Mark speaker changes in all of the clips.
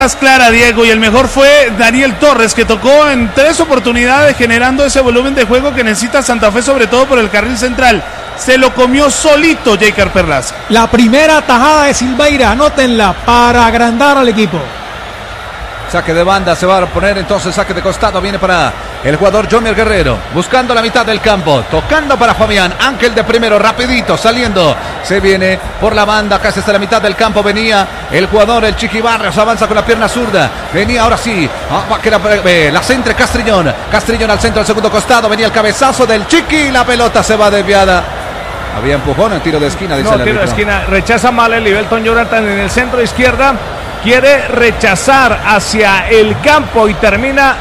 Speaker 1: más clara, Diego, y el mejor fue Daniel Torres, que tocó en 3 oportunidades generando ese volumen de juego que necesita Santa Fe, sobre todo por el carril central. Se lo comió solito Jeicar Perlaza.
Speaker 2: La primera tajada de Silveira, anótenla, para agrandar al equipo.
Speaker 3: Saque de banda, se va a poner entonces saque de costado, viene para el jugador Jomer Guerrero, buscando la mitad del campo, tocando para Fabián, Ángel de primero, rapidito, saliendo, se viene por la banda, casi hasta la mitad del campo, venía el jugador, el Chiqui Barrios, avanza con la pierna zurda, venía ahora sí, la centre Castrillón al centro del segundo costado, venía el cabezazo del Chiqui, la pelota se va desviada. Había empujón en tiro de esquina, dice el árbitro.
Speaker 4: Tiro de esquina, rechaza mal el Libelton Jonathan en el centro izquierda. Quiere rechazar hacia el campo y termina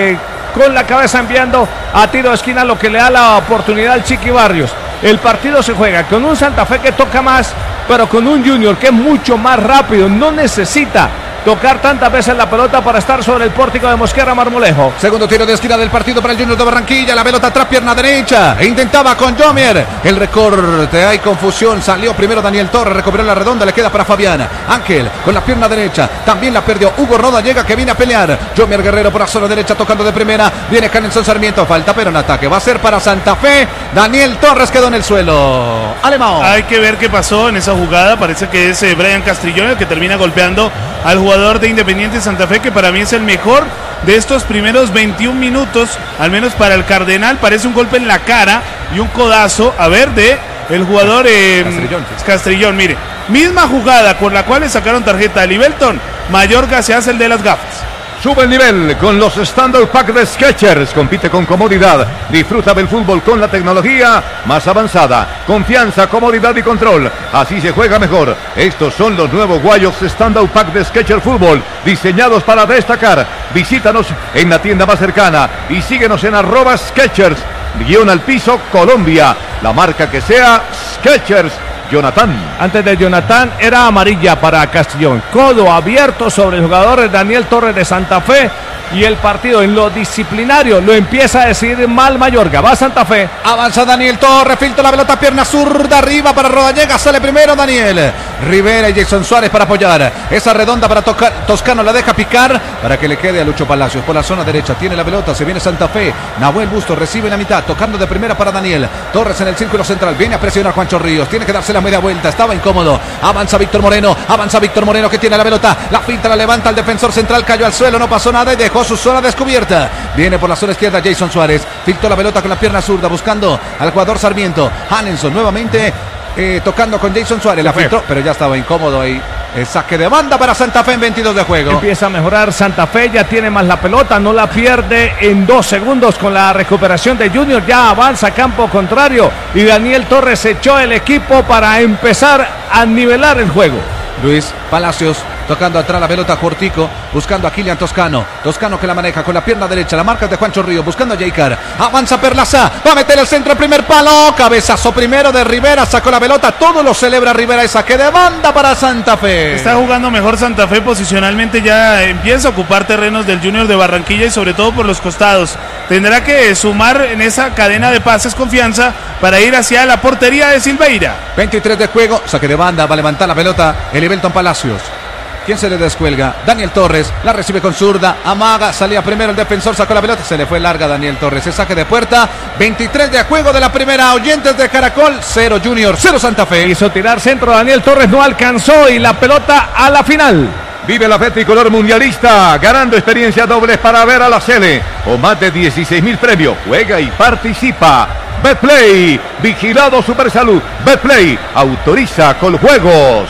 Speaker 4: con la cabeza enviando a tiro de esquina, lo que le da la oportunidad al Chiqui Barrios. El partido se juega con un Santa Fe que toca más, pero con un Junior que es mucho más rápido. No necesita tocar tantas veces la pelota para estar sobre el pórtico de Mosquera Marmolejo.
Speaker 3: Segundo tiro de esquina del partido para el Junior de Barranquilla. La pelota atrás, pierna derecha. Intentaba con Jomer. El recorte, hay confusión. Salió primero Daniel Torres, recuperó la redonda, le queda para Fabián. Ángel con la pierna derecha. También la perdió Hugo Roda, llega que viene a pelear. Jomer Guerrero por la zona derecha, tocando de primera. Viene Canelson Sarmiento. Falta, pero en ataque. Va a ser para Santa Fe. Daniel Torres quedó en el suelo. Alemão.
Speaker 1: Hay que ver qué pasó en esa jugada. Parece que es Brian Castrillón el que termina golpeando al jugador de Independiente Santa Fe, que para mí es el mejor de estos primeros 21 minutos, al menos para el Cardenal. Parece un golpe en la cara y un codazo, a ver, de el jugador Castrillón. Mire, misma jugada con la cual le sacaron tarjeta a Libelton. Mayorga se hace el de las gafas.
Speaker 5: Sube el nivel con los Standard Pack de Skechers. Compite con comodidad. Disfruta del fútbol con la tecnología más avanzada. Confianza, comodidad y control. Así se juega mejor. Estos son los nuevos guayos Standard Pack de Skechers Fútbol, diseñados para destacar. Visítanos en la tienda más cercana y síguenos en @Skechers _al-piso Colombia. La marca que sea, Skechers. Jonathan.
Speaker 4: Antes de Jonathan era amarilla para Castrillón. Codo abierto sobre el jugador Daniel Torres de Santa Fe. Y el partido en lo disciplinario lo empieza a decidir mal Mayorga. Va Santa Fe.
Speaker 3: Avanza Daniel Torres, filtra la pelota, pierna zurda arriba para Rodallega. Sale primero Daniel Rivera y Jason Suárez para apoyar. Esa redonda para Toscano, la deja picar para que le quede a Lucho Palacios. Por la zona derecha tiene la pelota, se viene Santa Fe. Nahuel Bustos recibe la mitad, tocando de primera para Daniel Torres en el círculo central. Viene a presionar Juancho Ríos, tiene que darse la media vuelta, estaba incómodo. Avanza Víctor Moreno que tiene la pelota. La filtra, la levanta el defensor central, cayó al suelo, no pasó nada y dejó su zona descubierta. Viene por la zona izquierda Jason Suárez, filtró la pelota con la pierna zurda buscando al jugador Sarmiento. Hanenson nuevamente tocando con Jason Suárez, la filtró, pero ya estaba incómodo ahí. El saque de banda para Santa Fe en 22 de juego.
Speaker 4: Empieza a mejorar Santa Fe, ya tiene más la pelota, no la pierde en 2 segundos con la recuperación de Junior. Ya avanza a campo contrario y Daniel Torres echó el equipo para empezar a nivelar el juego.
Speaker 3: Luis Palacios tocando atrás la pelota, Cortico buscando a Kilian Toscano que la maneja con la pierna derecha, la marca de Juancho Ríos buscando a Jeicar, avanza Perlaza, va a meter el centro, el primer palo, cabezazo primero de Rivera, sacó la pelota, todo lo celebra Rivera y saque de banda para Santa Fe.
Speaker 1: Está jugando mejor Santa Fe posicionalmente, ya empieza a ocupar terrenos del Junior de Barranquilla y sobre todo por los costados. Tendrá que sumar en esa cadena de pases confianza para ir hacia la portería de Silveira.
Speaker 3: 23 de juego, saque de banda, va a levantar la pelota el Libelton Palacios. ¿Quién se le descuelga? Daniel Torres, la recibe con zurda, amaga, salía primero el defensor, sacó la pelota, se le fue larga Daniel Torres, el saque de puerta, 23 de juego de la primera, oyentes de Caracol, 0 Junior, 0 Santa Fe.
Speaker 4: Hizo tirar centro Daniel Torres, no alcanzó y la pelota a la final.
Speaker 5: Vive la Feticolor Mundialista, ganando experiencias dobles para ver a la Sele, o más de 16,000 premios, juega y participa. Betplay, vigilado Supersalud, Betplay, autoriza con juegos.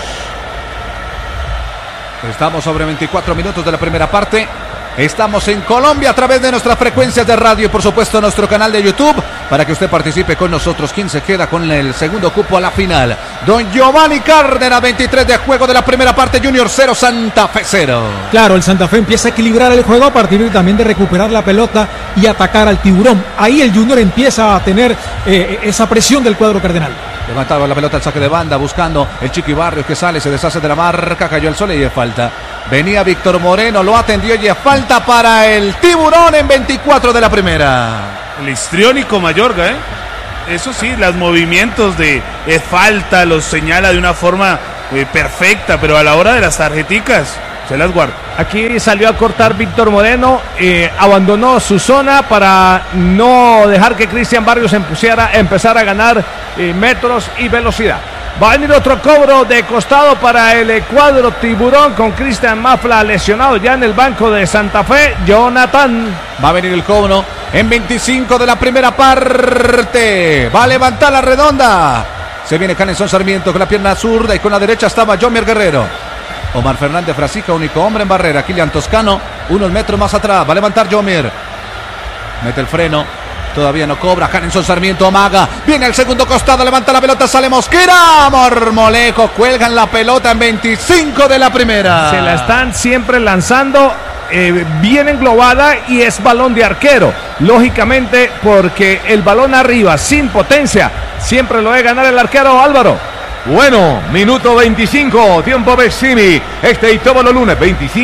Speaker 3: Estamos sobre 24 minutos de la primera parte. Estamos en Colombia a través de nuestras frecuencias de radio y por supuesto nuestro canal de YouTube para que usted participe con nosotros. ¿Quién se queda con el segundo cupo a la final? Don Giovanni Cárdenas, 23 de juego de la primera parte, Junior 0, Santa Fe 0.
Speaker 2: Claro, el Santa Fe empieza a equilibrar el juego a partir también de recuperar la pelota y atacar al tiburón. Ahí el Junior empieza a tener esa presión del cuadro cardenal.
Speaker 3: Levantaba la pelota al saque de banda buscando el Chiqui Barrios que sale, se deshace de la marca, cayó al suelo y es falta. Venía Víctor Moreno, lo atendió y es falta para el tiburón en 24 de la primera.
Speaker 1: El histriónico Mayorga, eso sí, los movimientos de falta los señala de una forma perfecta, pero a la hora de las tarjeticas se las guarda.
Speaker 4: Aquí salió a cortar Víctor Moreno, abandonó su zona para no dejar que Cristian Barrios empezara a ganar metros y velocidad. Va a venir otro cobro de costado para el cuadro tiburón con Cristian Mafla lesionado ya en el banco de Santa Fe. Jonathan.
Speaker 3: Va a venir el cobro en 25 de la primera parte. Va a levantar la redonda. Se viene Hanenson Sarmiento con la pierna zurda y con la derecha estaba Jomer Guerrero. Omar Fernández Frasica, único hombre en barrera. Kilian Toscano, unos metros más atrás. Va a levantar Jomer. Mete el freno. Todavía no cobra. Hanenson Sarmiento amaga. Viene el segundo costado. Levanta la pelota. Sale Mosquera. Marmolejo. Cuelgan la pelota en 25 de la primera.
Speaker 4: Se la están siempre lanzando. Bien englobada y es balón de arquero. Lógicamente, porque el balón arriba, sin potencia, siempre lo debe ganar el arquero Álvaro.
Speaker 5: Bueno, minuto 25, tiempo Simi. Este y todos los lunes,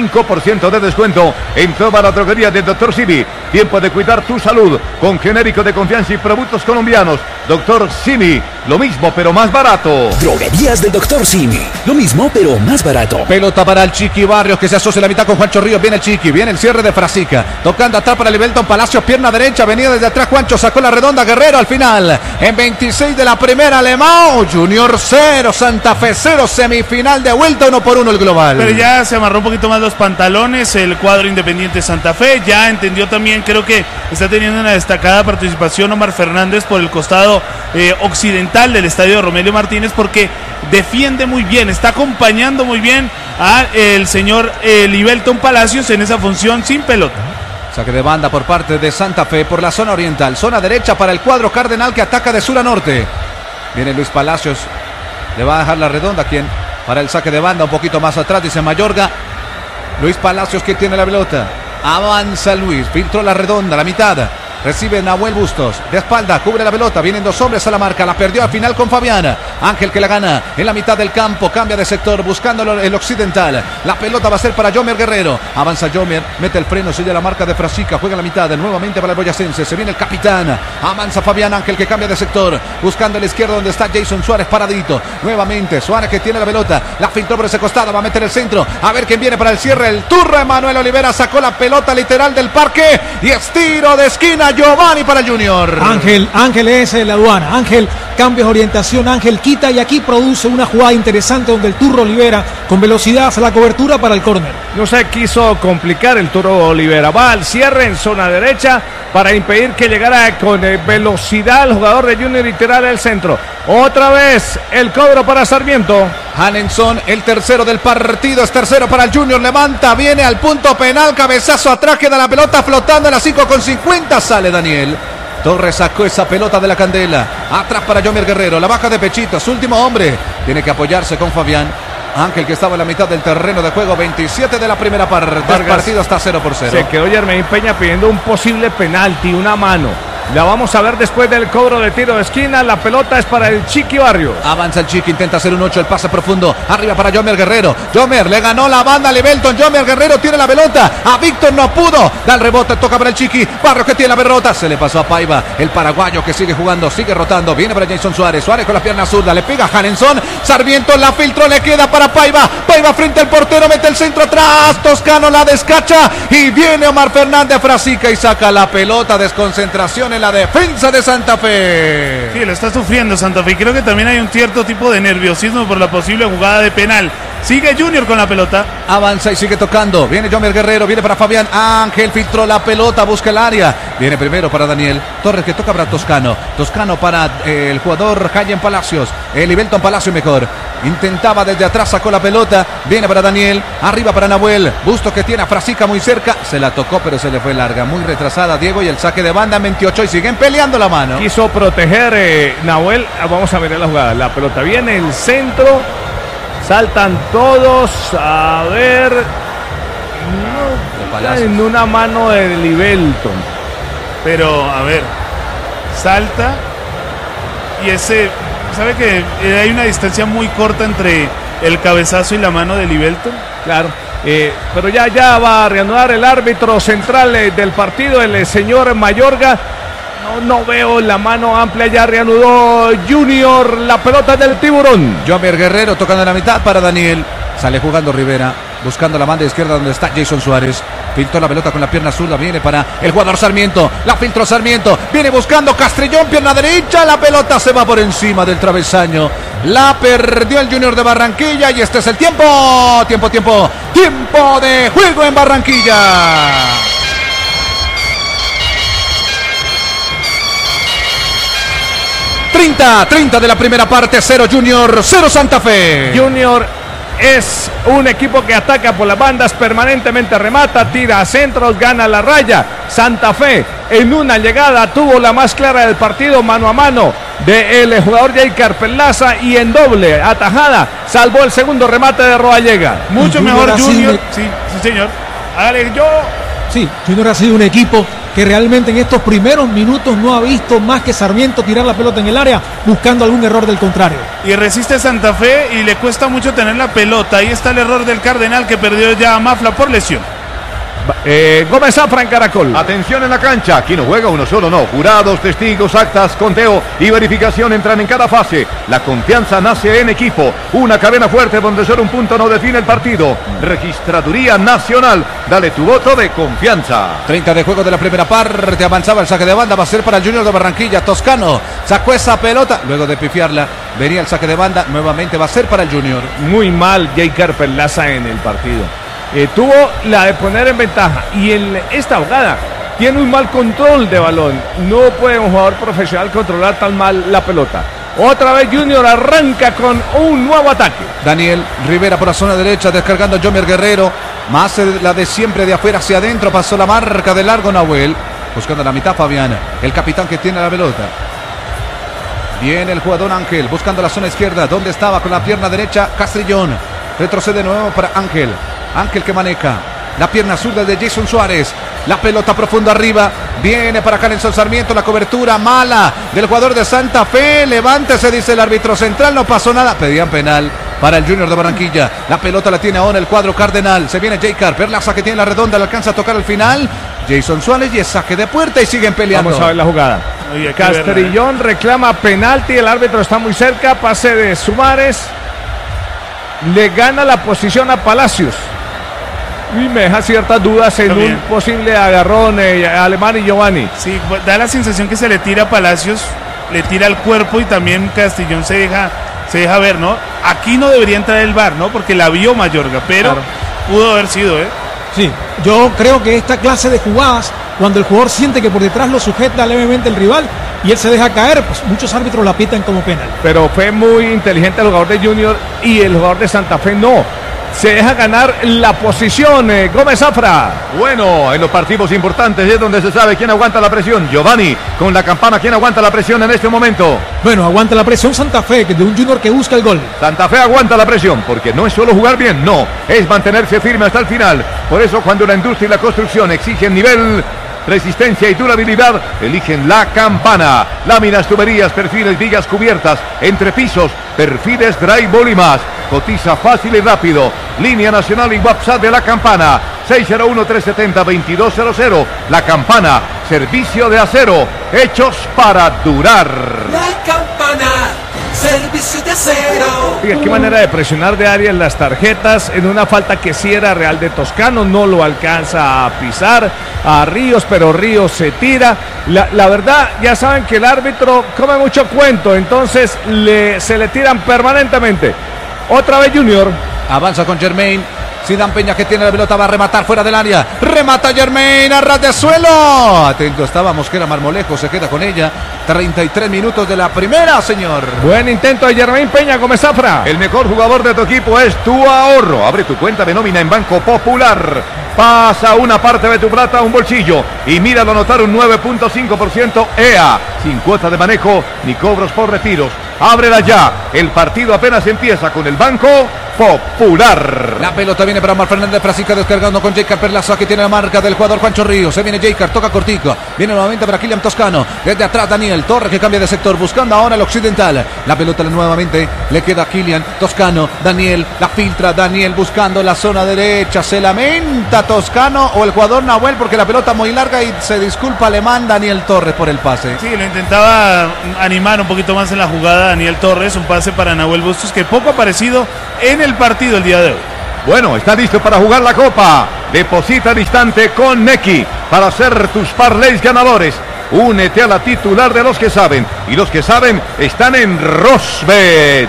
Speaker 5: 25% de descuento en toda la droguería de Dr. Simi. Tiempo de cuidar tu salud con genérico de confianza y productos colombianos. Dr. Simi, lo mismo pero más barato.
Speaker 6: Droguerías del Dr. Simi, lo mismo pero más barato.
Speaker 3: Pelota para el Chiqui Barrios que se asocia la mitad con Juancho Ríos. Viene el Chiqui, viene el cierre de Frasica. Tocando atrás para Libelton Palacios, pierna derecha. Venía desde atrás Juancho, sacó la redonda. Guerrero al final. En 26 de la primera, Alemão. Junior 0, Santa Fe 0. Semifinal de vuelta, 1-1 el global.
Speaker 1: Pero ya se amarró un poquito más los pantalones el cuadro Independiente Santa Fe. Ya entendió también, creo que está teniendo una destacada participación Omar Fernández por el costado occidental del estadio Romelio Martínez, porque defiende muy bien, está acompañando muy bien a el señor Libelton Palacios en esa función sin pelota.
Speaker 3: Saque de banda por parte de Santa Fe por la zona oriental. Zona derecha para el cuadro cardenal que ataca de sur a norte. Viene Luis Palacios. Le va a dejar la redonda. ¿Quién? Para el saque de banda un poquito más atrás, dice Mayorga. Luis Palacios que tiene la pelota. Avanza Luis. Filtró la redonda, la mitad. Recibe Nahuel Bustos, de espalda, cubre la pelota, vienen dos hombres a la marca, la perdió al final con Fabián. Ángel que la gana en la mitad del campo, cambia de sector, buscando el occidental. La pelota va a ser para Jomer Guerrero. Avanza Jomer, mete el freno, sigue la marca de Frasica, juega la mitad, nuevamente para el boyacense. Se viene el capitán, avanza Fabián Ángel que cambia de sector, buscando a la izquierda donde está Jason Suárez paradito. Nuevamente Suárez que tiene la pelota, la filtró por ese costado, va a meter el centro. A ver quién viene para el cierre, el turro Emanuel Olivera sacó la pelota literal del parque y es tiro de esquina. Giovanni para el Junior.
Speaker 2: Ángel es la aduana. Ángel cambia de orientación. Ángel quita y aquí produce una jugada interesante donde el Turro Olivera con velocidad hace la cobertura para el córner.
Speaker 4: No se quiso complicar el Turro Olivera. Va al cierre en zona derecha para impedir que llegara con velocidad el jugador de Junior y tirar el centro. Otra vez el cobro para Sarmiento.
Speaker 3: Hanenson, el tercero del partido, es tercero para el Junior, levanta, viene al punto penal, cabezazo atrás, queda la pelota flotando en las 5:50, sale Daniel. Torres sacó esa pelota de la candela, atrás para Jomer Guerrero, la baja de pechito, su último hombre, tiene que apoyarse con Fabián Ángel que estaba en la mitad del terreno de juego, 27 de la primera parte, el partido está 0-0.
Speaker 4: Se quedó Yermain Peña pidiendo un posible penalti, una mano. La vamos a ver después del cobro de tiro de esquina. La pelota es para el Chiqui Barrios.
Speaker 3: Avanza el Chiqui, intenta hacer un 8, el pase profundo. Arriba para Jomer Guerrero. Jomer le ganó la banda a Libelton. Jomer Guerrero tiene la pelota. A Víctor no pudo. Da el rebote, toca para el Chiqui. Barrios que tiene la pelota. Se le pasó a Paiva. El paraguayo que sigue jugando, sigue rotando. Viene para Jason Suárez. Suárez con la pierna zurda. Le pega a Hanenson. Sarmiento la filtró, le queda para Paiva. Paiva frente al portero, mete el centro atrás. Toscano la descacha. Y viene Omar Fernández Frasica y saca la pelota. Desconcentración en la defensa de Santa Fe.
Speaker 1: Sí, lo está sufriendo Santa Fe. Creo que también hay un cierto tipo de nerviosismo por la posible jugada de penal. Sigue Junior con la pelota.
Speaker 3: Avanza y sigue tocando. Viene Jomer Guerrero, viene para Fabián Ángel, filtró la pelota, busca el área. Viene primero para Daniel Torres que toca para Toscano. Toscano para el jugador Jayen Palacios. Libelton Palacio mejor. Intentaba desde atrás, sacó la pelota. Viene para Daniel. Arriba para Nahuel. Bustos que tiene a Frasica muy cerca. Se la tocó, pero se le fue larga. Muy retrasada Diego y el saque de banda en 28 y siguen peleando la mano.
Speaker 4: Quiso proteger Nahuel. Vamos a ver la jugada. La pelota viene, el centro. Saltan todos. A ver. No, en una mano de Libelton.
Speaker 1: Pero, a ver. Salta. Y ese. ¿Sabe que hay una distancia muy corta entre el cabezazo y la mano de Libelton?
Speaker 4: Claro. Pero ya va a reanudar el árbitro central del partido, el señor Mayorga. No veo la mano amplia, ya reanudó Junior la pelota del Tiburón.
Speaker 3: Jomer Guerrero tocando en la mitad para Daniel. Sale jugando Rivera. buscando la banda izquierda donde está Jason Suárez. Filtró la pelota con la pierna zurda, viene para el jugador Sarmiento, la filtró Sarmiento, viene buscando Castrillón, pierna derecha, la pelota se va por encima del travesaño, la perdió el Junior de Barranquilla y este es el tiempo de juego en Barranquilla. 30 de la primera parte, 0 Junior, 0 Santa Fe.
Speaker 4: Junior es un equipo que ataca por las bandas, permanentemente remata, tira a centros, gana la raya. Santa Fe en una llegada tuvo la más clara del partido, mano a mano del jugador Jeicar Perlaza, y en doble atajada salvó el segundo remate de Rodallega.
Speaker 1: Mucho mejor Junior. Sí, señor.
Speaker 2: Sí, Junior ha sido un equipo que realmente en estos primeros minutos no ha visto más que Sarmiento tirar la pelota en el área buscando algún error del contrario.
Speaker 1: Y resiste Santa Fe y le cuesta mucho tener la pelota. Ahí está el error del Cardenal, que perdió ya a Mafla por lesión.
Speaker 4: Gómez Zafra en Caracol.
Speaker 5: Atención en la cancha, aquí no juega uno solo, no. Jurados, testigos, actas, conteo y verificación entran en cada fase. La confianza nace en equipo, una cadena fuerte donde solo un punto no define el partido. Registraduría Nacional, dale tu voto de confianza.
Speaker 3: 30 de juego de la primera parte, avanzaba el saque de banda, va a ser para el Junior de Barranquilla. Toscano sacó esa pelota, luego de pifiarla, venía el saque de banda, nuevamente va a ser para el Junior.
Speaker 4: Muy mal Jeicar Perlaza en el partido. Tuvo la de poner en ventaja y en esta jugada tiene un mal control de balón. No puede un jugador profesional controlar tan mal la pelota. Otra vez Junior arranca con un nuevo ataque.
Speaker 3: Daniel Rivera por la zona derecha, descargando a Jomer Guerrero. Más la de siempre, de afuera hacia adentro, pasó la marca de largo Nahuel. Buscando la mitad Fabiana, el capitán que tiene la pelota. Viene el jugador Ángel, buscando la zona izquierda, donde estaba con la pierna derecha Castrillón. Retrocede de nuevo para Ángel. Ángel que maneja la pierna zurda de Jason Suárez. La pelota profunda arriba. Viene para Calenson Sarmiento. La cobertura mala del jugador de Santa Fe. Levántese, dice el árbitro central. No pasó nada. Pedían penal para el Junior de Barranquilla. La pelota la tiene ahora el cuadro Cardenal. Se viene Jeicar Perlaza, que tiene la redonda. Le alcanza a tocar al final. Jason Suárez y es saque de puerta y siguen peleando.
Speaker 4: Vamos a ver la jugada.
Speaker 1: Oye,
Speaker 4: Castrillón reclama penalti. El árbitro está muy cerca. Pase de Suárez. Le gana la posición a Palacios. Y me deja ciertas dudas en un posible agarrón Alemán y Giovanni.
Speaker 1: Sí, da la sensación que se le tira a Palacios, le tira al cuerpo y también Castrillón se deja ver, ¿no? Aquí no debería entrar el VAR, ¿no? Porque la vio Mayorga, pero claro, pudo haber sido, ¿eh?
Speaker 2: Sí, yo creo que esta clase de jugadas, cuando el jugador siente que por detrás lo sujeta levemente el rival y él se deja caer, pues muchos árbitros la pitan como penal.
Speaker 4: Pero fue muy inteligente el jugador de Junior y el jugador de Santa Fe no. Se deja ganar la posición Gómez Zafra.
Speaker 5: Bueno, en los partidos importantes es donde se sabe quién aguanta la presión. Giovanni, con la campana, ¿quién aguanta la presión en este momento?
Speaker 2: Bueno, aguanta la presión Santa Fe, que de un Junior que busca el gol.
Speaker 5: Santa Fe aguanta la presión, porque no es solo jugar bien, no, es mantenerse firme hasta el final. Por eso cuando la industria y la construcción exigen nivel, resistencia y durabilidad, eligen la campana. Láminas, tuberías, perfiles, vigas cubiertas, entrepisos, perfiles, drywall y más. Cotiza fácil y rápido. Línea nacional y WhatsApp de la campana 601-370-2200. La campana, servicio de acero, hechos para durar.
Speaker 7: La campana, servicio de acero.
Speaker 4: Fíjate qué manera de presionar de Arias las tarjetas en una falta que sí era real de Toscano. No lo alcanza a pisar a Ríos, pero Ríos se tira. La verdad, ya saben que el árbitro come mucho cuento, entonces se le tiran permanentemente. Otra vez Junior.
Speaker 3: Avanza con Germain. Zidane Peña, que tiene la pelota, va a rematar fuera del área. Remata Germain a ras de suelo. Atento estaba Mosquera Marmolejo, se queda con ella. 33 minutos de la primera, señor.
Speaker 4: Buen intento de Germain Peña, Gómez Zafra.
Speaker 5: El mejor jugador de tu equipo es tu ahorro. Abre tu cuenta de nómina en Banco Popular. Pasa una parte de tu plata a un bolsillo y míralo anotar un 9.5% EA. Sin cuota de manejo ni cobros por retiros. Ábrela ya. El partido apenas empieza con el Banco Popular.
Speaker 3: La pelota viene para Omar Fernández Frasica, descargando con Jeicar Perlaza, que tiene la marca del jugador Juancho Ríos. Se viene Jeicar, toca cortico. Viene nuevamente para Kylian Toscano. Desde atrás Daniel Torres, que cambia de sector, buscando ahora el occidental. La pelota nuevamente le queda a Kylian Toscano. Daniel, la filtra Daniel, buscando la zona derecha. Se lamenta Toscano o el jugador Nahuel porque la pelota muy larga y se disculpa alemán Daniel Torres por el pase.
Speaker 1: Sí, lo intentaba animar un poquito más en la jugada Daniel Torres, un pase para Nahuel Bustos que poco ha aparecido en el partido el día de hoy.
Speaker 5: Bueno, está listo para jugar la Copa. Deposita al instante con Neki para hacer tus parlays ganadores. Únete a la titular de los que saben. Y los que saben están en Rosbet.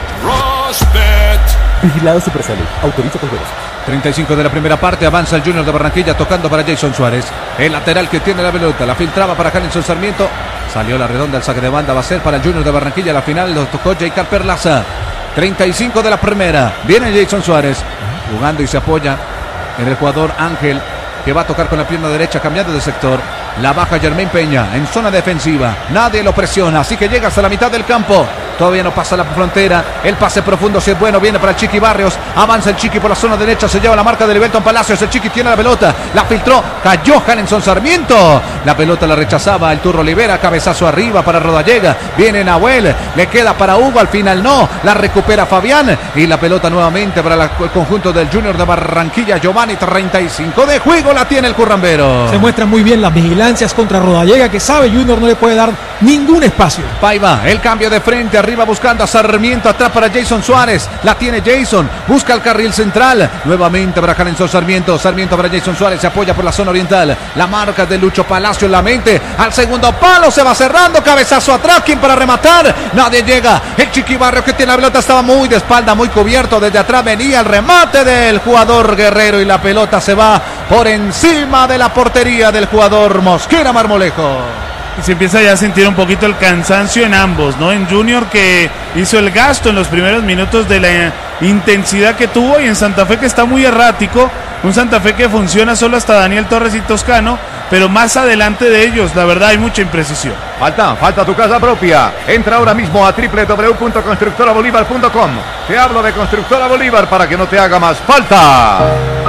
Speaker 6: Vigilado Supersalud. Autoriza con juegos.
Speaker 3: 35 de la primera parte, avanza el Junior de Barranquilla tocando para Jason Suárez. El lateral que tiene la pelota, la filtraba para Jalinson Sarmiento. Salió la redonda, el saque de banda va a ser para el Junior de Barranquilla. La final lo tocó J.K. Perlaza. 35 de la primera, viene Jason Suárez jugando y se apoya en el jugador Ángel, que va a tocar con la pierna derecha cambiando de sector. La baja Jermaine Peña en zona defensiva. Nadie lo presiona, así que llega hasta la mitad del campo. Todavía no pasa la frontera. El pase profundo, si es bueno, viene para el Chiqui Barrios. Avanza el Chiqui por la zona derecha. Se lleva la marca de Libelton Palacios. El Chiqui tiene la pelota. La filtró. Cayó Jalinson Sarmiento. La pelota la rechazaba el Turro Olivera. Cabezazo arriba para Rodallega. Viene Nahuel. Le queda para Hugo. Al final no. La recupera Fabián. Y la pelota nuevamente para el conjunto del Junior de Barranquilla. Giovanni, 35 de juego. La tiene el currambero.
Speaker 2: Se muestran muy bien las vigilancias contra Rodallega, que sabe Junior no le puede dar ningún espacio.
Speaker 3: Paiva, el cambio de frente, arriba buscando a Sarmiento, atrás para Jason Suárez, la tiene Jason, busca el carril central, nuevamente para Jalinson Sarmiento, Sarmiento para Jason Suárez, se apoya por la zona oriental, la marca de Lucho Palacio, la mente, al segundo palo, se va cerrando, cabezazo atrás, ¿quién para rematar? Nadie llega, el Chiqui Barrio que tiene la pelota estaba muy de espalda, muy cubierto, desde atrás venía el remate del jugador Guerrero y la pelota se va por encima de la portería del jugador Mosquera Marmolejo.
Speaker 1: Y se empieza ya a sentir un poquito el cansancio en ambos, ¿no? En Junior, que hizo el gasto en los primeros minutos de la intensidad que tuvo, y en Santa Fe, que está muy errático. Un Santa Fe que funciona solo hasta Daniel Torres y Toscano, pero más adelante de ellos, la verdad, hay mucha imprecisión.
Speaker 5: Falta tu casa propia. Entra ahora mismo a www.constructorabolívar.com. Te hablo de Constructora Bolívar para que no te haga más falta.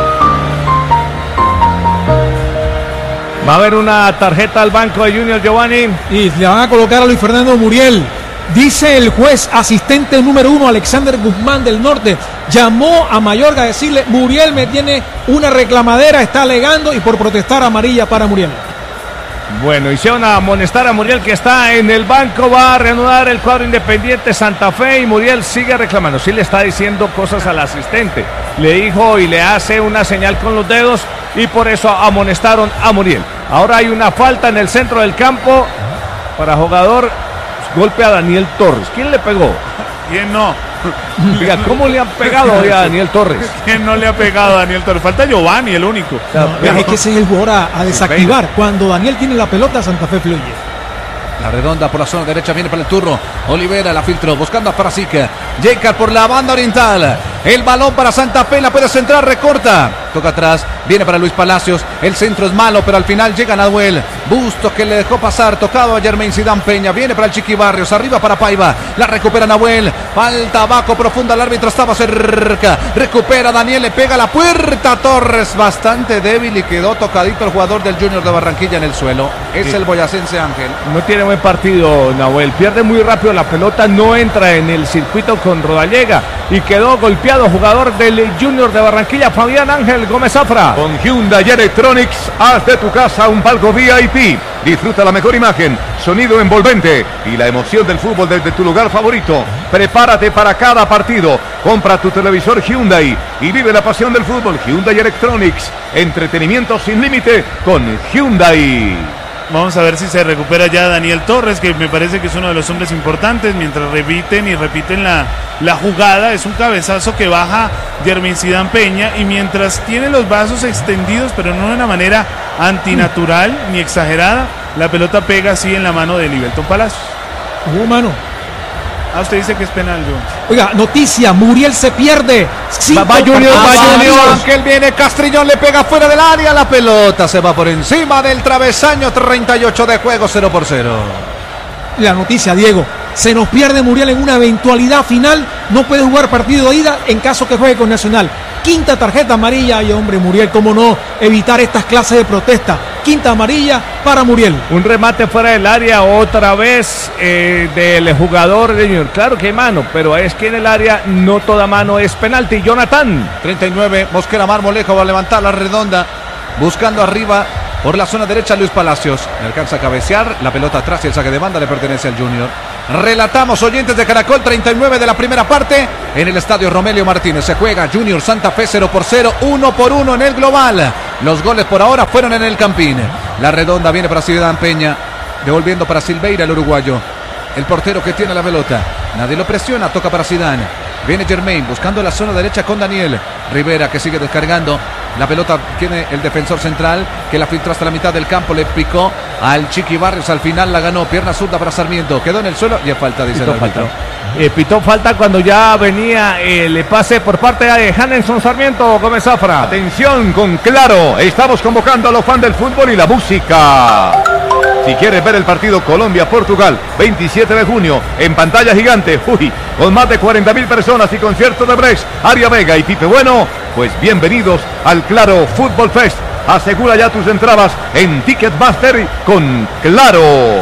Speaker 4: Va a haber una tarjeta al banco de Junior, Giovanni.
Speaker 2: Y le van a colocar a Luis Fernando Muriel. Dice el juez asistente número 1, Alexander Guzmán del Norte. Llamó a Mayorga a decirle: Muriel me tiene una reclamadera, está alegando, y por protestar, amarilla para Muriel.
Speaker 4: Bueno, hicieron a amonestar a Muriel, que está en el banco. Va a reanudar el cuadro Independiente Santa Fe, y Muriel sigue reclamando. Sí le está diciendo cosas al asistente. Le dijo y le hace una señal con los dedos, y por eso amonestaron a Muriel. Ahora hay una falta en el centro del campo para jugador. Golpe a Daniel Torres. ¿Quién le pegó?
Speaker 1: ¿Quién no?
Speaker 4: Diga, ¿cómo le han pegado hoy a Daniel Torres?
Speaker 1: ¿Quién no le ha pegado a Daniel Torres? Falta Giovanni, el único.
Speaker 2: Es que ese es el jugador a desactivar. Cuando Daniel tiene la pelota, Santa Fe fluye.
Speaker 3: La redonda por la zona derecha viene para el turno. Olivera la filtró buscando a Parasica. Jecar por la banda oriental. El balón para Santa Fe, la puede centrar, recorta. Toca atrás, viene para Luis Palacios. El centro es malo, pero al final llega Nahuel. Bustos, que le dejó pasar, tocado a Jermaine Sidán Peña. Viene para el Chiqui Barrios, arriba para Paiva. La recupera Nahuel. Falta abajo profunda, el árbitro estaba cerca. Recupera Daniel, le pega a la puerta. Torres bastante débil y quedó tocadito el jugador del Junior de Barranquilla en el suelo. Es el boyacense Ángel.
Speaker 4: No tiene buen partido Nahuel, pierde muy rápido la pelota, no entra en el circuito con Rodallega, y quedó golpeado jugador del Junior de Barranquilla, Fabián Ángel Gómez Zafra.
Speaker 5: Con Hyundai Electronics, haz de tu casa un palco VIP. Disfruta la mejor imagen, sonido envolvente y la emoción del fútbol desde tu lugar favorito. Prepárate para cada partido. Compra tu televisor Hyundai y vive la pasión del fútbol. Hyundai Electronics, entretenimiento sin límite con Hyundai.
Speaker 1: Vamos a ver si se recupera ya Daniel Torres, que me parece que es uno de los hombres importantes. Mientras repiten la jugada, es un cabezazo que baja Jermaine Sidán Peña, y mientras tiene los brazos extendidos, pero no de una manera antinatural ni exagerada, la pelota pega así en la mano de Libelton Palacios.
Speaker 2: Hubo mano.
Speaker 1: Ah, usted dice que es penal, John.
Speaker 2: Oiga, noticia, Muriel se pierde.
Speaker 4: Va Junior.
Speaker 3: Ángel viene, Castrillón le pega fuera del área, la pelota se va por encima del travesaño, 38 de juego, 0-0.
Speaker 2: La noticia, Diego, se nos pierde Muriel en una eventualidad final, no puede jugar partido de ida en caso que juegue con Nacional. Quinta tarjeta amarilla, y hombre, Muriel, cómo no evitar estas clases de protesta. Quinta amarilla para Muriel.
Speaker 4: Un remate fuera del área otra vez del jugador de Junior. Claro que hay mano, pero es que en el área no toda mano es penalti. Jonathan.
Speaker 3: 39, Mosquera Marmolejo va a levantar la redonda, buscando arriba por la zona derecha Luis Palacios. Le alcanza a cabecear, la pelota atrás y el saque de banda le pertenece al Junior. Relatamos, oyentes de Caracol, 39 de la primera parte en el estadio Romelio Martínez. Se juega Junior Santa Fe 0-0, 1-1 en el global. Los goles por ahora fueron en el Campín. La redonda viene para Ciudad Peña, devolviendo para Silveira, el uruguayo. El portero que tiene la pelota. Nadie lo presiona, toca para Zidane. Viene Germain buscando la zona derecha con Daniel Rivera, que sigue descargando. La pelota tiene el defensor central, que la filtró hasta la mitad del campo. Le picó al Chiqui Barrios. Al final la ganó. Pierna zurda para Sarmiento. Quedó en el suelo y es falta, dice el árbitro.
Speaker 4: Pitó falta cuando ya venía el pase por parte de Hanelson Sarmiento. Gómez Zafra.
Speaker 5: Atención con Claro. Estamos convocando a los fans del fútbol y la música. Si quieres ver el partido Colombia-Portugal, 27 de junio, en pantalla gigante, con más de 40.000 personas y concierto de Brex, Aria Vega y Pipe Bueno, pues bienvenidos al Claro Fútbol Fest. Asegura ya tus entradas en Ticketmaster con Claro.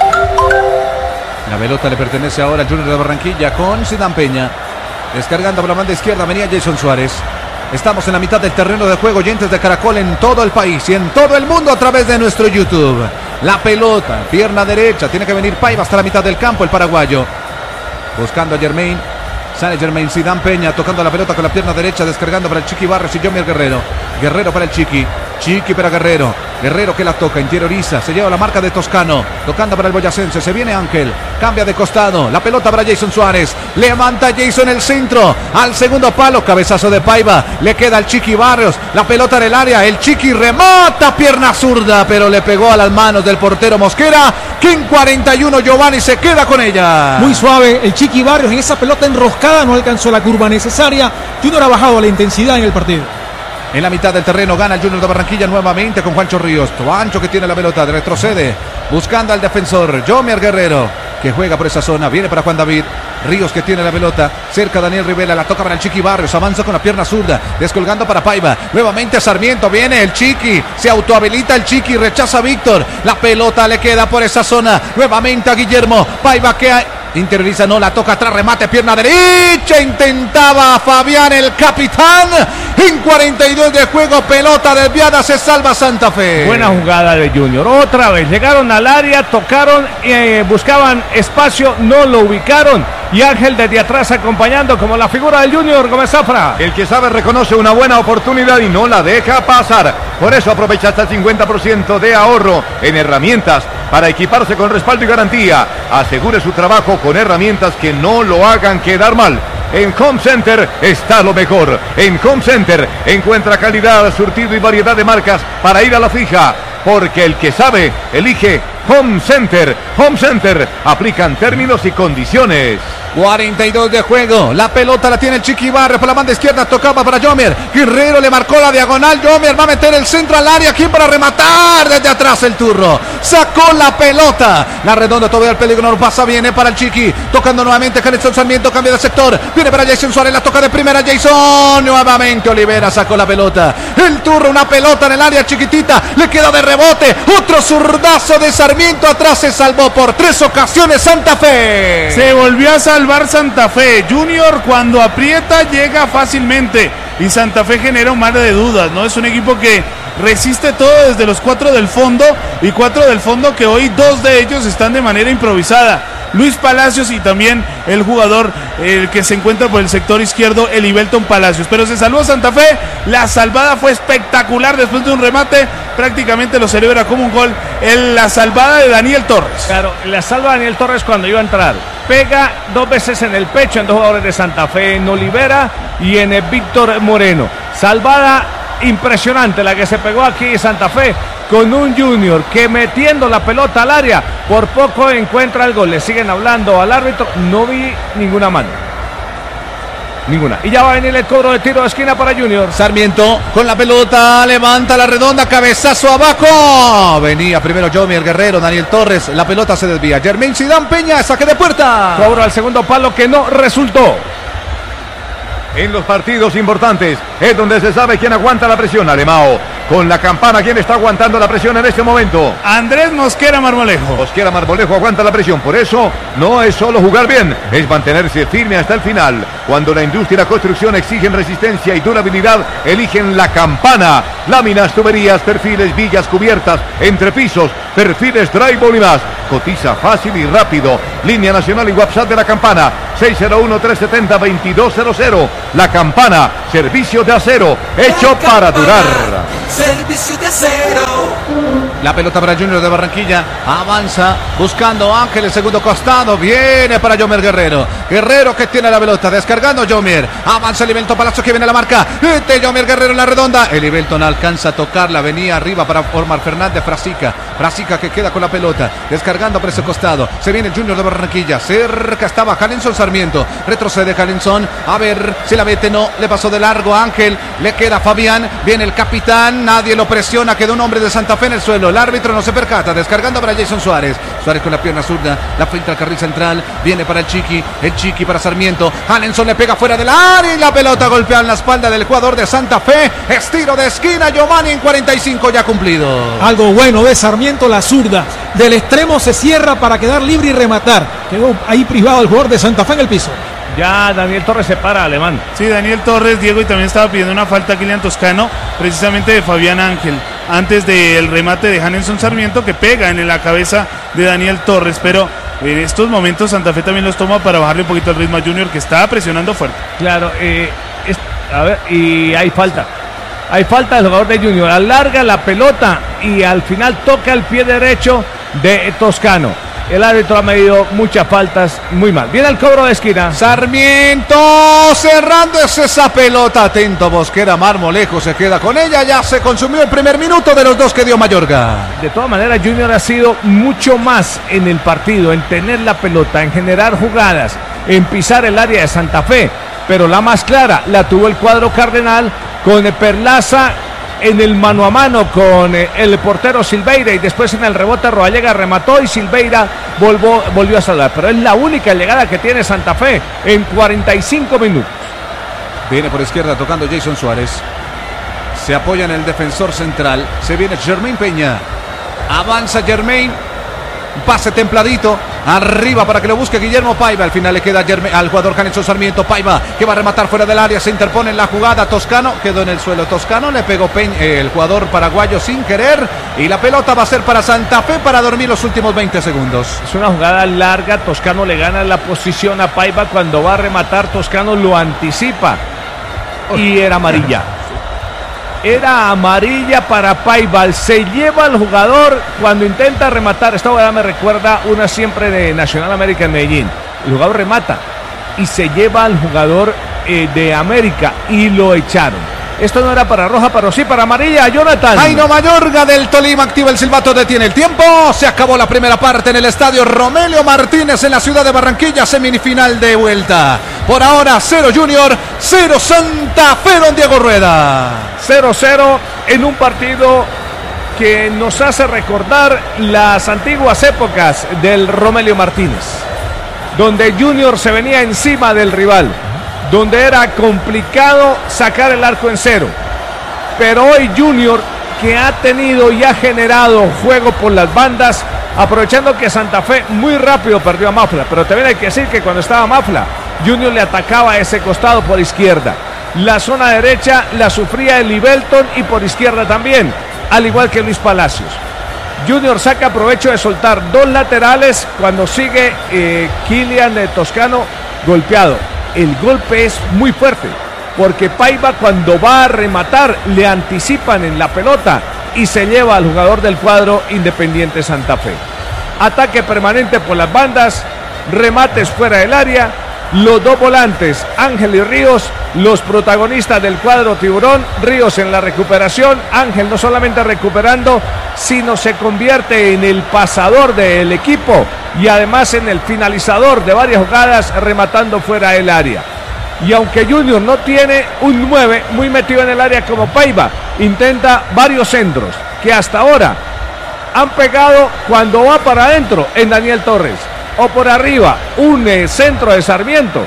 Speaker 3: La pelota le pertenece ahora al Junior de Barranquilla con Zidane Peña. Descargando por la banda izquierda venía Jason Suárez. Estamos en la mitad del terreno de juego, oyentes de Caracol en todo el país y en todo el mundo a través de nuestro YouTube. La pelota, pierna derecha, tiene que venir Paiva hasta la mitad del campo, el paraguayo. Buscando a Germain, sale Germain, Zidane Peña tocando la pelota con la pierna derecha, descargando para el Chiqui Barrios y Jomier Guerrero. Guerrero para el Chiqui, Chiqui para Guerrero. Guerrero que la toca, interioriza, se lleva la marca de Toscano, tocando para el boyacense, se viene Ángel, cambia de costado, la pelota para Jason Suárez, levanta Jason el centro, al segundo palo, cabezazo de Paiva, le queda al Chiqui Barrios, la pelota en el área, el Chiqui remata, pierna zurda, pero le pegó a las manos del portero Mosquera, que en 41 Giovanni se queda con ella.
Speaker 2: Muy suave el Chiqui Barrios en esa pelota enroscada, no alcanzó la curva necesaria. Junior ha bajado la intensidad en el partido.
Speaker 3: En la mitad del terreno gana el Junior de Barranquilla nuevamente con Juancho Ríos. Juancho que tiene la pelota, retrocede, buscando al defensor Jomier Guerrero, que juega por esa zona, viene para Juan David. Ríos que tiene la pelota, cerca Daniel Rivera, la toca para el Chiqui Barrios, avanza con la pierna zurda, descolgando para Paiva, nuevamente a Sarmiento, viene el Chiqui, se autohabilita el Chiqui, rechaza a Víctor, la pelota le queda por esa zona, nuevamente a Guillermo, Paiva que interioriza, no la toca atrás, remate, pierna derecha, intentaba Fabián el capitán, en 42 de juego, pelota desviada, se salva Santa Fe.
Speaker 4: Buena jugada de Junior, otra vez, llegaron al área, tocaron, buscaban espacio, no lo ubicaron, y Ángel desde atrás acompañando como la figura del Junior, Gómez Zafra.
Speaker 5: El que sabe reconoce una buena oportunidad y no la deja pasar. Por eso aprovecha hasta el 50% de ahorro en herramientas para equiparse con respaldo y garantía. Asegure su trabajo con herramientas que no lo hagan quedar mal. En Home Center está lo mejor. En Home Center encuentra calidad, surtido y variedad de marcas para ir a la fija. Porque el que sabe, elige Home Center. Home Center. Aplican términos y condiciones.
Speaker 3: 42 de juego, la pelota la tiene el Chiqui Barrios por la banda izquierda, tocaba para Jomier, Guerrero le marcó la diagonal, Jomier va a meter el centro al área, ¿quién para rematar? Desde atrás el turro, sacó la pelota, la redonda todavía el peligro no pasa, viene para el Chiqui, tocando nuevamente Hanelson Sarmiento, cambia de sector, viene para Jason Suárez, la toca de primera Jason, nuevamente Olivera sacó la pelota, el turro, una pelota en el área chiquitita, le queda de rebote, otro zurdazo de Sarmiento, atrás se salvó por 3 ocasiones Santa Fe.
Speaker 1: Se volvió a salvar Santa Fe. Junior cuando aprieta llega fácilmente y Santa Fe genera un mar de dudas, ¿no? Es un equipo que resiste todo desde los 4 del fondo y 4 del fondo que hoy 2 de ellos están de manera improvisada. Luis Palacios y también el jugador que se encuentra por el sector izquierdo, Elivelton Palacios. Pero se salvó Santa Fe, la salvada fue espectacular después de un remate, prácticamente lo celebra como un gol, la salvada de Daniel Torres.
Speaker 4: Claro, la salva Daniel Torres cuando iba a entrar, pega 2 veces en el pecho en 2 jugadores de Santa Fe, en Olivera y en Víctor Moreno. Salvada impresionante la que se pegó aquí Santa Fe con un Junior que metiendo la pelota al área por poco encuentra el gol. Le siguen hablando al árbitro, no vi ninguna mano, ninguna, y ya va a venir el cobro de tiro de esquina para Junior.
Speaker 3: Sarmiento con la pelota, levanta la redonda, cabezazo abajo, venía primero Jomier Guerrero, Daniel Torres, la pelota se desvía, Germain Zidane Peña, saque de puerta,
Speaker 4: cobro al segundo palo que no resultó.
Speaker 5: En los partidos importantes es donde se sabe quién aguanta la presión. Alemão, con la campana, ¿quién está aguantando la presión en este momento?
Speaker 1: Andrés Mosquera Marmolejo.
Speaker 5: Mosquera Marmolejo aguanta la presión. Por eso no es solo jugar bien, es mantenerse firme hasta el final. Cuando la industria y la construcción exigen resistencia y durabilidad, eligen la campana. Láminas, tuberías, perfiles, vigas, cubiertas, entrepisos, perfiles, drywall y más. Cotiza fácil y rápido. Línea nacional y WhatsApp de la campana 601-370-2200. La campana, servicio de acero, hecho para durar.
Speaker 7: Servicio de acero.
Speaker 3: La pelota para Junior de Barranquilla. Avanza buscando Ángel, el segundo costado. Viene para Yomer Guerrero. Guerrero que tiene la pelota. Descargando Yomer. Avanza Livelton Palacio que viene a la marca. De Yomer Guerrero en la redonda. El Livelton alcanza a tocarla. Venía arriba para Omar Fernández. Frasica que queda con la pelota. Descargando por ese costado. Se viene el Junior de Barranquilla. Cerca estaba Jalenson Sarmiento. Retrocede Jalenson. A ver si la mete. No. Le pasó de largo a Ángel. Le queda Fabián. Viene el capitán. Nadie lo presiona. Quedó un hombre de Santa Fe en el suelo. El árbitro no se percata. Descargando para Jason Suárez. Suárez con la pierna zurda. La filtra al carril central. Viene para el Chiqui. El Chiqui para Sarmiento. Jalenson le pega fuera del área. Y la pelota golpea en la espalda del jugador de Santa Fe. Estiro de esquina. Giovanni en 45 ya cumplido.
Speaker 2: Algo bueno de Sarmiento, la zurda. Del extremo se cierra para quedar libre y rematar. Quedó ahí privado el jugador de Santa Fe en el piso.
Speaker 4: Ya Daniel Torres se para, Alemán.
Speaker 1: Sí, Daniel Torres, Diego, y también estaba pidiendo una falta a Kylian Toscano, precisamente de Fabián Ángel, antes del remate de Jalenson Sarmiento, que pega en la cabeza de Daniel Torres, pero en estos momentos Santa Fe también los toma para bajarle un poquito el ritmo a Junior, que está presionando fuerte.
Speaker 4: Claro, a ver, y hay falta. Hay falta del jugador de Junior. Alarga la pelota y al final toca el pie derecho de Toscano. El árbitro ha medido muchas faltas, muy mal. Viene el cobro de esquina.
Speaker 3: Sarmiento cerrando esa pelota. Atento Mosquera Marmolejo se queda con ella. Ya se consumió el primer minuto de los dos que dio Mayorga.
Speaker 4: De todas maneras, Junior ha sido mucho más en el partido, en tener la pelota, en generar jugadas, en pisar el área de Santa Fe. Pero la más clara la tuvo el cuadro cardenal con Perlaza en el mano a mano con el portero Silveira, y después en el rebote Rodallega remató y Silveira volvió a salvar. Pero es la única llegada que tiene Santa Fe en 45 minutos.
Speaker 3: Viene por izquierda tocando Jason Suárez. Se apoya en el defensor central. Se viene Germain Peña. Avanza Germain. Pase templadito. Arriba para que lo busque Guillermo Paiva. Al final le queda al jugador Jalenson Sarmiento. Paiva que va a rematar fuera del área. Se interpone en la jugada. Toscano quedó en el suelo. Toscano le pegó el jugador paraguayo sin querer. Y la pelota va a ser para Santa Fe para dormir los últimos 20 segundos.
Speaker 4: Es una jugada larga. Toscano le gana la posición a Paiva. Cuando va a rematar, Toscano lo anticipa. Y era amarilla. Era amarilla para Paiva. Se lleva al jugador cuando intenta rematar. Esta jugada me recuerda una siempre de Nacional América en Medellín. El jugador remata y se lleva al jugador de América y lo echaron. Esto no era para roja, pero sí para amarilla. Jonathan.
Speaker 3: Jairo Mayorga del Tolima activa el silbato, detiene el tiempo. Se acabó la primera parte en el estadio Romelio Martínez en la ciudad de Barranquilla. Semifinal de vuelta. Por ahora 0 Junior, 0 Santa Fe, don Diego Rueda.
Speaker 4: 0-0 en un partido que nos hace recordar las antiguas épocas del Romelio Martínez, donde Junior se venía encima del rival, donde era complicado sacar el arco en cero. Pero hoy Junior, que ha tenido y ha generado juego por las bandas, aprovechando que Santa Fe muy rápido perdió a Mafla. Pero también hay que decir que cuando estaba Mafla, Junior le atacaba a ese costado por izquierda. La zona derecha la sufría el Livelton y por izquierda también, al igual que Luis Palacios. Junior saca provecho de soltar dos laterales cuando sigue Kylian Toscano golpeado. El golpe es muy fuerte, porque Paiva cuando va a rematar le anticipan en la pelota y se lleva al jugador del cuadro Independiente Santa Fe. Ataque permanente por las bandas, remates fuera del área, los dos volantes, Ángel y Ríos, los protagonistas del cuadro Tiburón. Ríos en la recuperación, Ángel no solamente recuperando, sino se convierte en el pasador del equipo y además en el finalizador de varias jugadas, rematando fuera del área. Y aunque Junior no tiene un 9 muy metido en el área como Paiva, intenta varios centros que hasta ahora han pegado cuando va para adentro en Daniel Torres, o por arriba un centro de Sarmiento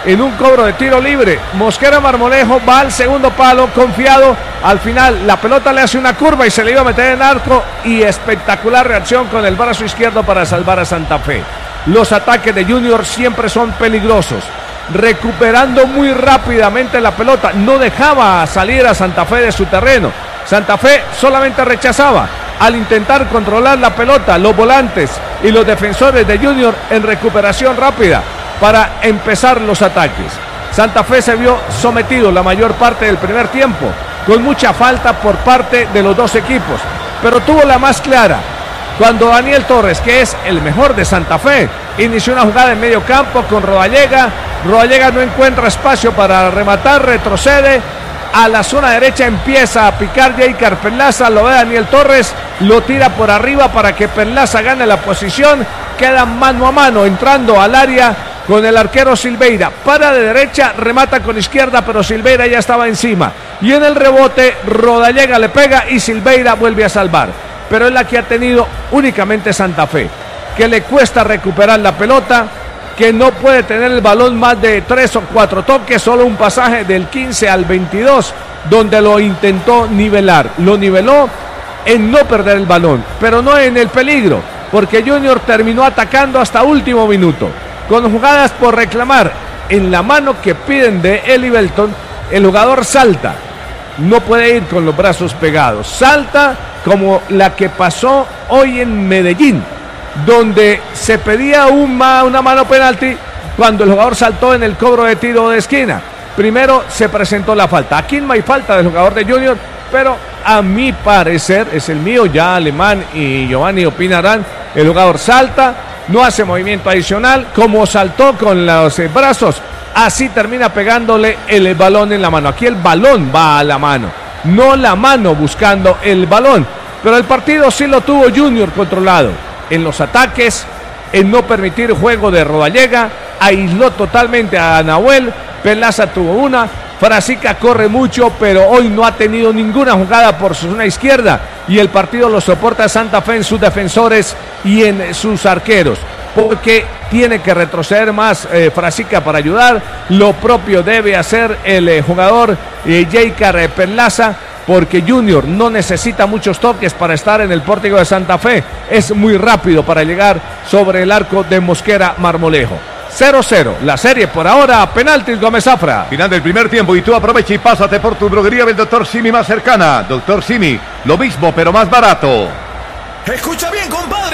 Speaker 4: en un cobro de tiro libre. Mosquera Marmolejo va al segundo palo, confiado. Al final la pelota le hace una curva y se le iba a meter en arco, y espectacular reacción con el brazo izquierdo para salvar a Santa Fe. Los ataques de Junior siempre son peligrosos, recuperando muy rápidamente la pelota, no dejaba salir a Santa Fe de su terreno. Santa Fe solamente rechazaba. Al intentar controlar la pelota, los volantes y los defensores de Junior en recuperación rápida para empezar los ataques. Santa Fe se vio sometido la mayor parte del primer tiempo, con mucha falta por parte de los dos equipos, pero tuvo la más clara cuando Daniel Torres, que es el mejor de Santa Fe, inició una jugada en medio campo con Rodallega. Rodallega no encuentra espacio para rematar, retrocede a la zona derecha, empieza a picar Jeicar Perlaza, lo ve Daniel Torres, lo tira por arriba para que Perlaza gane la posición, queda mano a mano entrando al área con el arquero Silveira, para de derecha, remata con izquierda, pero Silveira ya estaba encima, y en el rebote Rodallega le pega y Silveira vuelve a salvar, pero es la que ha tenido únicamente Santa Fe, que le cuesta recuperar la pelota, que no puede tener el balón más de 3 o 4 toques, solo un pasaje del 15 al 22, donde lo intentó nivelar, lo niveló en no perder el balón, pero no en el peligro, porque Junior terminó atacando hasta último minuto, con jugadas por reclamar. En la mano que piden de Eli Belton, el jugador salta, no puede ir con los brazos pegados, salta como la que pasó hoy en Medellín, donde se pedía una mano penalti cuando el jugador saltó en el cobro de tiro de esquina. Primero se presentó la falta. Aquí no hay falta del jugador de Junior, pero a mi parecer, es el mío, ya Alemán y Giovanni opinarán, el jugador salta, no hace movimiento adicional, como saltó con los brazos, así termina pegándole el balón en la mano. Aquí el balón va a la mano, no la mano buscando el balón, pero el partido sí lo tuvo Junior controlado. En los ataques, en no permitir juego de Rodallega, aisló totalmente a Nahuel, Perlaza tuvo una, Frasica corre mucho, pero hoy no ha tenido ninguna jugada por su zona izquierda, y el partido lo soporta Santa Fe en sus defensores y en sus arqueros, porque tiene que retroceder más Frasica para ayudar, lo propio debe hacer el jugador Jeicar Perlaza, porque Junior no necesita muchos toques para estar en el pórtico de Santa Fe, es muy rápido para llegar sobre el arco de Mosquera Marmolejo. 0-0, la serie por ahora, penaltis Gómez Zafra.
Speaker 5: Final del primer tiempo y tú aprovecha y pásate por tu droguería del Dr. Simi más cercana. Dr. Simi, lo mismo pero más barato.
Speaker 7: Escucha bien, compadre.